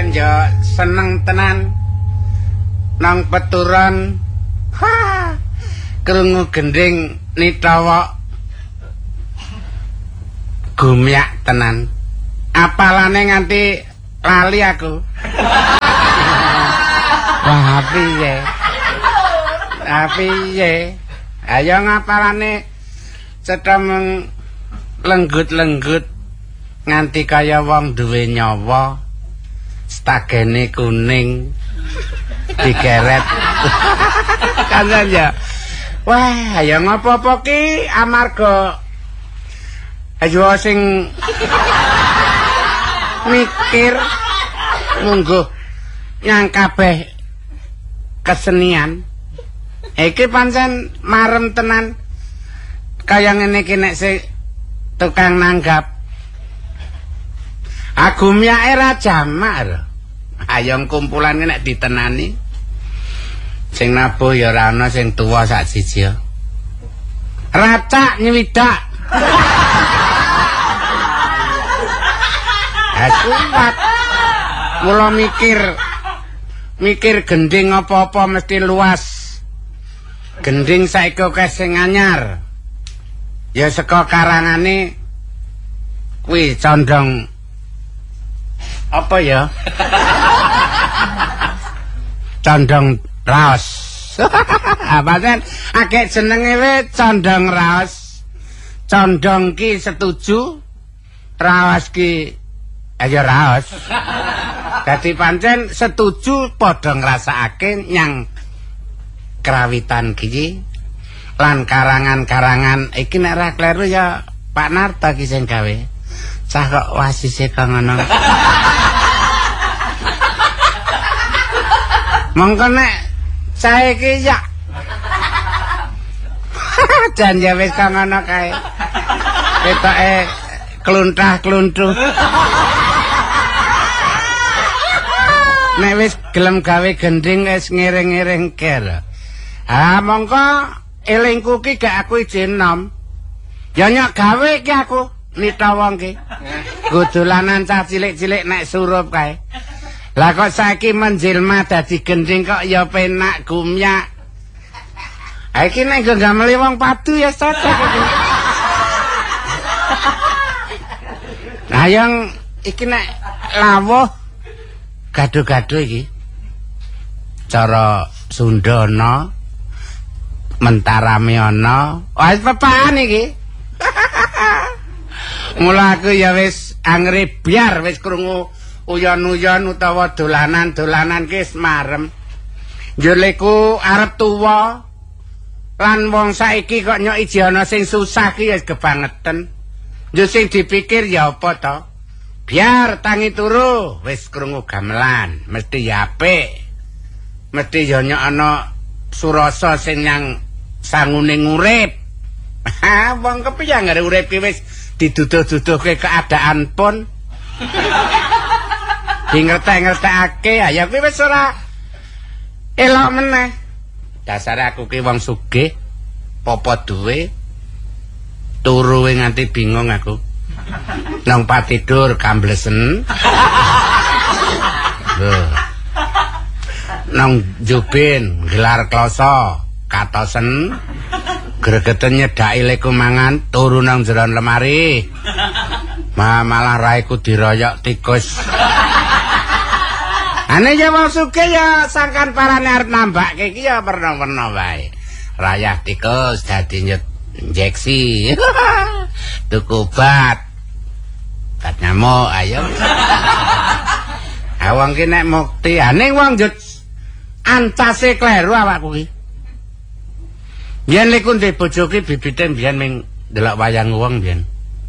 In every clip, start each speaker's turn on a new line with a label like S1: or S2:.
S1: pancen yo seneng tenan nang peturon. Ha, krungu gending nitawa gumyak tenan. Apalane nganti lali aku. Wah, piye? Piye? Ayo ngapalane cetha lenggut-lenggut nganti kaya wong duwe nyawa. Stagene kuning digeret. Kancan ya. Wah, ayo ngopo-opo ki amarga ayo sing mikir mungguh yang kabeh kesenian iki pancen marem tenan kaya ngene iki nek sing tukang nanggap agumyake ra jamak lho. Ayo kumpulan nek ditenani sing nabuh ya ora ana sing tuwa sak siji. Racak nywidak. Kuat. Mula mikir gending apa-apa mesti luas. Gending saiki akeh sing anyar. Ya saka karangane kuwi condong apa ya? Condong raos. Apa kan akeh jenenge we condong raos. Condong ki setuju, raos ki aja raos. Dadi pancen setuju padha ngrasakake nyang krawitan iki lan karangan-karangan iki nek ra kleru ya Pak Narta ki sing gawe. Cah kok wasise kok ngono. Mongko nek cah iki ya jan ya wis kok ngono kae. Ketoke kluntah-kluntuh. Nek wis gelem gawe gending wis ngiring-ngiring ker. Ah mongko elingku ki gak aku izin nom. Ya nyok gawe ki aku nita wong ki. Godolanan cah cilik-cilik nek surup kae. Lah kok saiki menjelma dadi gending kok ya penak gumyak. Ha iki nek nggameli wong padu ya cocok iki. Nah yang iki nek lawuh gaduh-gaduh iki cara Sunda ana mentarame ana wis pepaan iki. Mula aku ya wis angre biar wis krungu uyon-uyon utawa dolanan-dolanan ki wis marem. Juleku arep tuwa lan wong saiki kok nyok iji ana sing susah ki wis kebangetan. Yo sing dipikir ya apa to? Biar tangi turu wis krungu gamelan, mesti ya apik. Mesti ya nyok ana surasa sing nyang sanguning urip. Ha, wong kepiye ngare urip wis diduduh-duduhke keadaan pun. Di ngertek-ngertekake, ya kuwi wis ora elok meneh. Dasar aku ki wong sugih, popo duwe, turu nganti bingung aku. Nang patidur kamblesen. Nang jubin gelar kloso katosen. Gregeten nyedaki leku mangan turu nang jeron lemari. Malah raiku diroyok tikus. Ane ya wong sugih ya sangkan parane arep nambake iki ya perno-perno wae. Rayah tikus dadi injeksi. Tuku obat. Obat nyamuk ayo. Awang ki nek mukti ane wong njut ancase kleru awakku ki. Yen liku ndek bojo ki bibite mbiyen ming delok wayang wong mbiyen.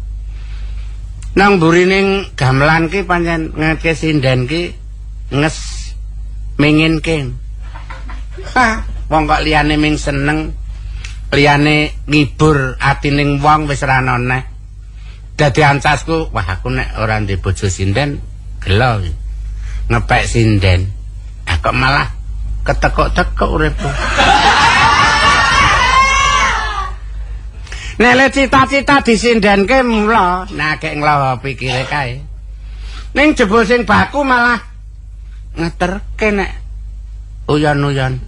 S1: Nang mburining gamelan ki pancen ngeke sinden ki nges minginke. Ha, wong kok liyane ming seneng, liyane ngibur atining wong wis ra ana neh. Dadi ancasku, wah aku nek ora ndek bojo sinden gelo. Ngepek sinden. Ah kok malah ketekuk-tekuk uripku. Nek le cita-cita disindenke mula, nek nglawa pikire kae. Ning jebul sing baku malah ngeterke nek uyon-uyon.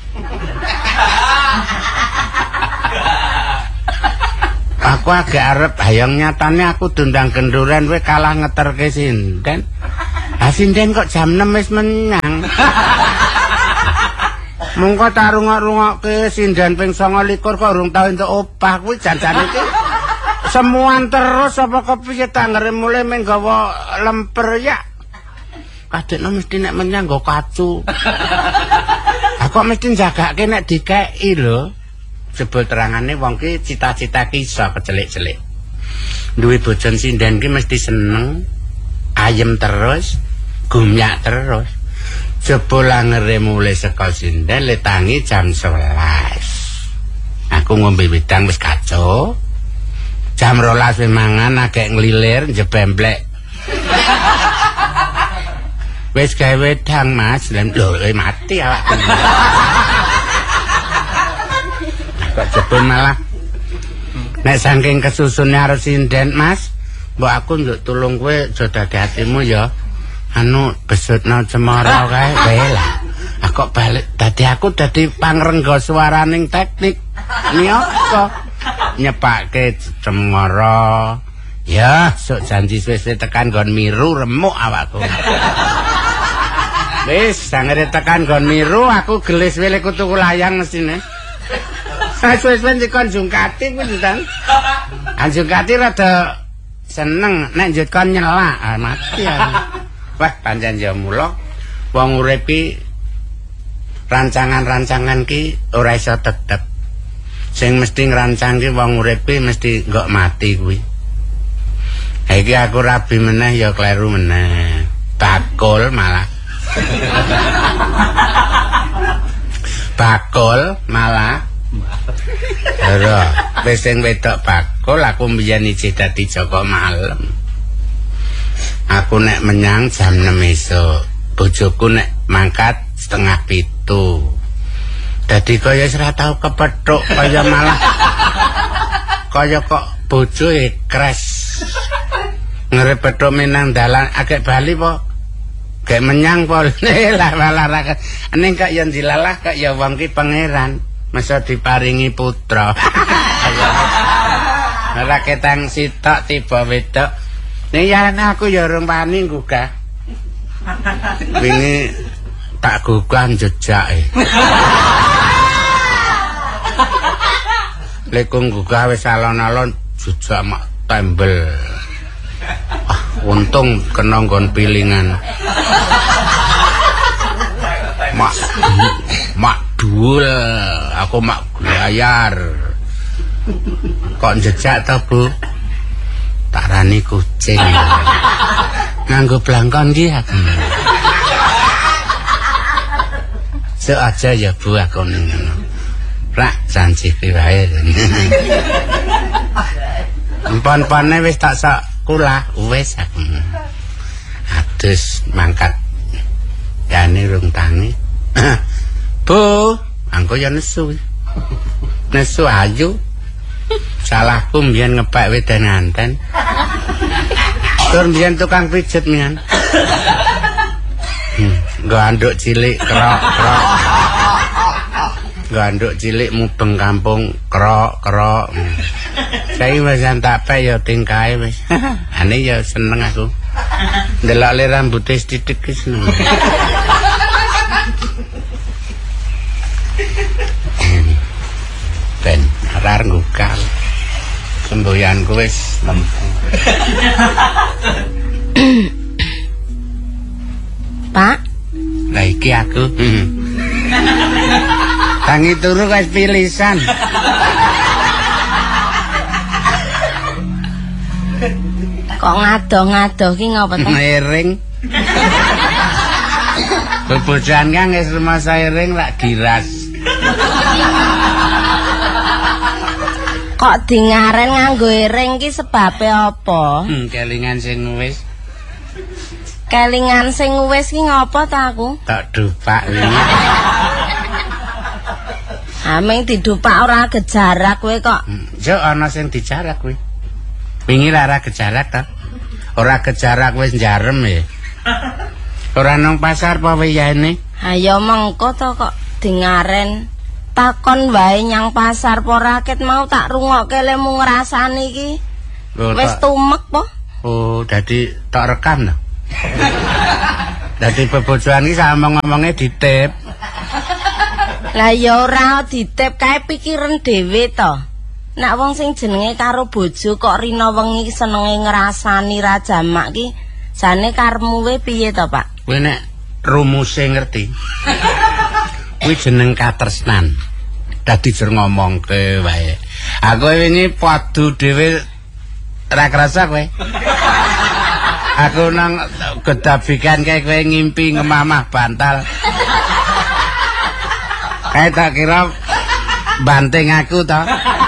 S1: Aku agak arep hayang nyatane aku dundang genduren kowe kalah ngeterke sinden. Ah sinden kok jam 6 wis menyang. Mongko tak rungok-rungokke sinden ping 29 kok urung tau entuk opah kuwi janjane iki. Semuan terus apa kepiye tanggere mulai menggawa lemper ya. Kadekno mesti nek menyang nggo kacu. Aku mesti jagake nek dikeki lho. Jebul terangane wong ki cita-cita ki iso kecelik-celik. Duwe bojon sinden ki mesti seneng, ayem terus, gumyak terus. Jebul langere mulai saka sinden le tangi jam 11. Aku ngombe wedang wis kacau. Jam 12 wis mangan agek nglilir njebemplek. Wis gawe wedang Mas, lho mati awakku. Kok jebul malah nek saking kesusune arep sinden Mas, mbok aku njuk tulung kowe aja dadi atimu ya. Anu besutno cemara kae wae lah. Aku balik dadi aku dadi pangrengga swaraning teknik. Nyapa nyepake cemara. Ya, sok janji suwe-suwe tekan nggon miru remuk awakku. Wis, sangere tekan nggon miru aku gelis wele ku tuku layang mesine. Suwe-suwe dikon jungkati kuwi ndan. Anjungkati rada seneng nek njut kon nyelak, mati aku. Wah, pancen ya mula wong urip ki rancangan-rancangan ki ora iso tetep. Sing mesti ngrancang ki wong urip ki mesti nggok mati kuwi. Ha iki aku rabi meneh ya kleru meneh. Bakul malah. Bakul malah. Ora, wis sing wedok bakul aku mbiyen iki dadi Joko Malem. Aku nek menyang jam 6 esuk, bojoku nek mangkat 6:30. Dadi kaya wis ora tau kepethuk, kaya malah kaya kok bojo kres. Ngrepethuk menang dalan agek bali po. Gek menyang po. Lah malah ning kok ya dilalah kok ya wong ki pangeran. Masa diparingi putra. Ora ketang sitok tiba wedok. Nek ya aku ya urung wani gugah. Wingi tak gugah jejake. Lekung gugah wis alon-alon jejak mak tembel. Untung kena nggon pilingan. Mak dul, aku mak glayar. Kok jejak to, Bu? Tak rani kucing. Nganggo blangkon ki aku. Sik aja ya Bu aku ngono. Rak janji ki wae. Empon-pone wis tak sak kulah wis aku. Adus mangkat. Jane rung tangi. Bu, angko ya nesu. Nesu ayu. Salahku mbiyen ngebak wedan nganten. Tur mbiyen tukang pijet mian. Nggo anduk cilik krok-krok. Nggo anduk cilik mubeng kampung krok-krok. Saiki wis tak pe ya tingkae wis. Ane ya seneng aku. Ndelok le rambuté sithik ki seneng. Ben arar ngukal. Semboyanku wis lempu.
S2: Pak,
S1: lah iki aku. Tangi turu wis pilisan.
S2: kok ngadoh-ngadoh ki ngopo to?
S1: Iring. Bebojan kang wis rumasa iring lak giras.
S2: Kok dingaren nganggo iring ki sebabe apa?
S1: Kelingan sing wis.
S2: Kelingan sing wis ki ngopo ta aku?
S1: Tak dupak wingi.
S2: Aming didupak ora gejarak kowe kok.
S1: Yo ana sing dijarak kuwi. Wingi ora gejarak ta? Ora gejarak wis njarem ya. Ora nang pasar apa wiyane?
S2: Ayo mengko to kok dingaren. Takon wae nyang pasar po raket mau tak rungokke lemu ngrasani iki. Wis tumek po.
S1: Oh, dadi tak rekam lho. Dadi bebojoan iki sama ngomongnya ditip.
S2: Lah ya ora ditip kae pikiran dhewe to. Nek wong sing jenenge karo bojo kok rina wengi senenge ngrasani ra jamak ki, jane karepmu we piye to, Pak?
S1: Kowe nek rumuse ngerti. Kuwi jeneng katresnan. Dadi jur ngomongke wae. Aku wingi padu dhewe ra krasa kowe. Aku nang gedabikan kae kowe ngimpi ngemamah bantal. Kae tak kira banting aku to.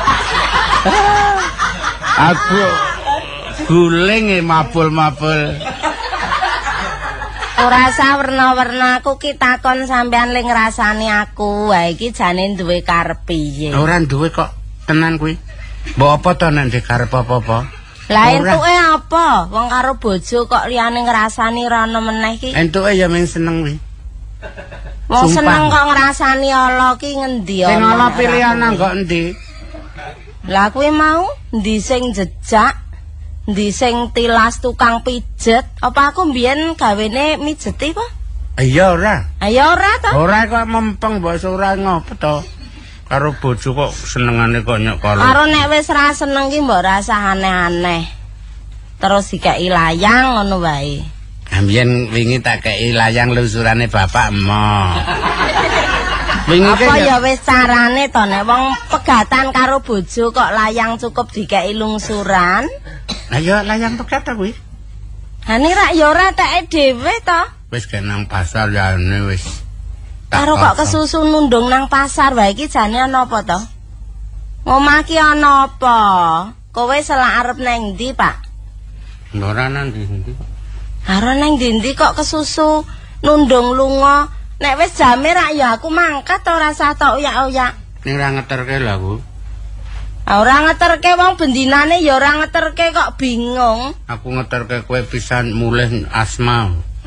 S1: Aku guling mabul-mabul.
S2: Ora usah werna-werna aku ki takon sampean ling ngrasani aku. Wae iki jane duwe karep piye?
S1: Ora duwe kok tenan kuwi. Mbok apa to nek ndek karep apa-apa?
S2: Lah entuke apa? Wong karo bojo kok liyane ngrasani rono meneh ki.
S1: Entuke ya mung seneng kuwi.
S2: Wong seneng kok ngrasani ala ki ngendi
S1: ana? Sing ana pilihan nang kok endi?
S2: Lah kuwi mau ndi sing jejak? Ndi sing tilas tukang pijet? Apa aku mbiyen gawene mijeti apa?
S1: Iya ora.
S2: Ayo ora to?
S1: Ora kok mempeng mbok ora ngopo to. Karo bojo kok senengane kok nyok karo.
S2: Karo nek wis ra seneng ki mbok rasa aneh-aneh. Terus dikeki layang ngono wae.
S1: Ambien wingi tak kei layang lusurane bapak emoh. Wingi
S2: apa ya wis carane to nek wong pegatan karo bojo kok layang cukup dikeki lungsuran?
S1: Ayo layang pegat ta kuwi.
S2: Ha nek rak ya ora teke dhewe to.
S1: Wis nang pasar ya wis.
S2: Karo kok kesusu nundung nang pasar wae iki jane ana apa to? Ngomah ki ana apa? Kowe selak arep nang ndi, Pak?
S1: Ora nang ndi.
S2: Karo nang ndi kok kesusu nundung lunga. Nek wis jame rak ya aku mangkat ora usah tok uyak-uyak.
S1: Ning ora ngeterke lho aku.
S2: Ora ngeterke wong bendinane ya ora ngeterke kok bingung.
S1: Aku ngeterke kowe pisan mulih asma.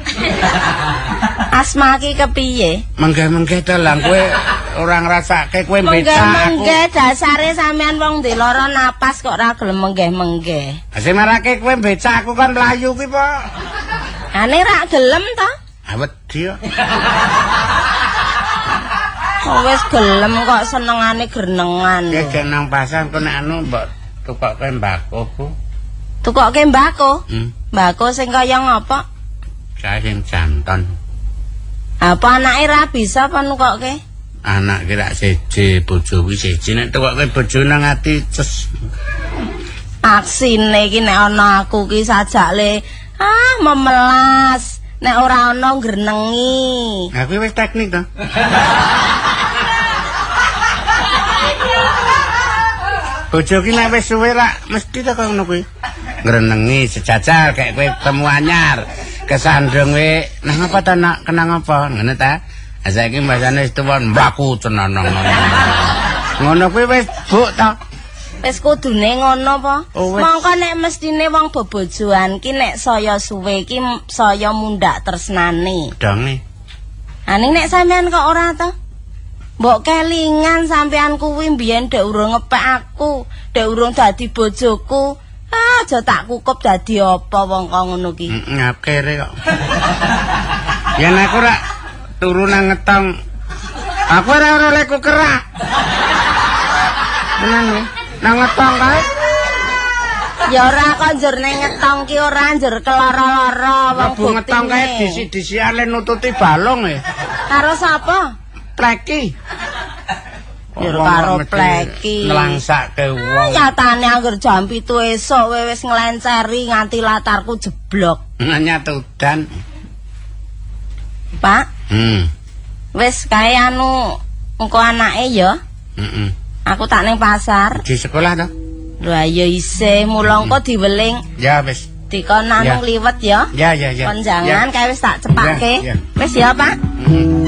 S2: Asma ki kepiye?
S1: Menggeh-menggeh dalang kowe ora ngrasake kowe becak aku.
S2: Menggeh dasare sampean wong ndek lara napas kok ora gelem menggeh-menggeh.
S1: Sing marake kowe becak aku kan mlayu ki, Pak.
S2: Ane rak gelem to?
S1: Wedi.
S2: Wis gelem kok senengane grenengan.
S1: Ya nang pasar kok nek anu mbok tukokke mbako ku.
S2: Tukokke mbako? Mbako sing kaya ngopo?
S1: Kae sing janton.
S2: Apa anake ra bisa apa nukokke?
S1: Anak ki rak siji, bojo kuwi siji nek tukokke bojo nang ati ces.
S2: Aksine iki nek ana aku ki sajakle memelas. Nek ora ana grenengi.
S1: Nah kuwi wis teknik to. Bojo ki nek wis suwe rak mesti to kok ngono kuwi. Ngrenengi sejajal kayak kowe temu anyar. Kesandung we nang apa ta nak kenang apa ngene ta. Saiki mbasane wis tuwa mbaku tenan ngono. Ngono kuwi wis buk to.
S2: Wis kudune ngono apa?
S1: Oh,
S2: mongko nek mestine wong bebojoan ki nek saya suwe ki saya mundhak tresnane.
S1: Donge.
S2: Aning nek sampean kok ora to? Mbok kelingan sampean kuwi mbiyen dek urung ngepek aku, dek urung dadi bojoku. Aja tak kukup dadi apa wong kok ngono ki.
S1: Ngapkere kok. Yen aku rak turu nang ngetong. Aku ora oleh kukerak. Tenan lho. Nang ngetong kae.
S2: Ya ora kok njur ning ngetong ki ora njur keloro-loro wong
S1: buktine. Ngetong kae disi-disiane nututi balung e.
S2: Karo sapa?
S1: Pleki.
S2: Njur karo pleki.
S1: Nelangsake wong.
S2: Nyatane angger jam 7 esuk wis nglenceri nganti latarku jeblok.
S1: Nyatudan.
S2: Pak.
S3: Wis kae anu engko anake ya.
S1: Heeh.
S3: Aku tak ning pasar.
S1: Di sekolah to?
S3: Lho ayo isih mula engko diweling.
S1: Ya wis.
S3: Dikon anu liwet ya.
S1: Ya.
S3: Kon jangan kae wis tak cepake.
S1: Ya.
S3: Wis ya, Pak.